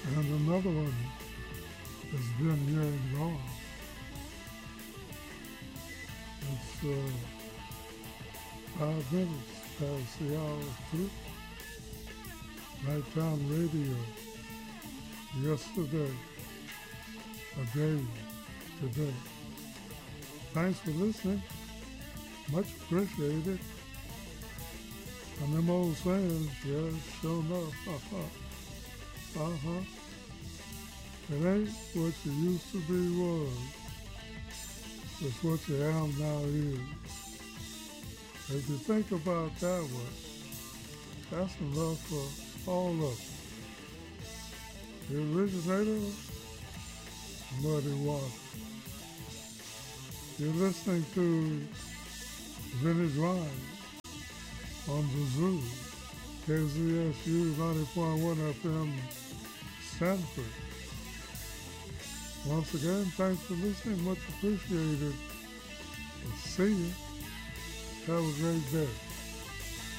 And another one has been here and gone. It's 5 minutes past the hour of 2. Nighttime radio. Yesterday, a day today. Thanks for listening. Much appreciated. And them old sayings, yeah, sure enough. It ain't what you used to be was. It's what you am now is. If you think about that one, that's enough for all of us. The originator, Muddy Waters. You're listening to Vintage Rhymes on the Zoo, KZSU 90.1 FM, Stanford. Once again, thanks for listening. Much appreciated. We'll see you. Have a great day.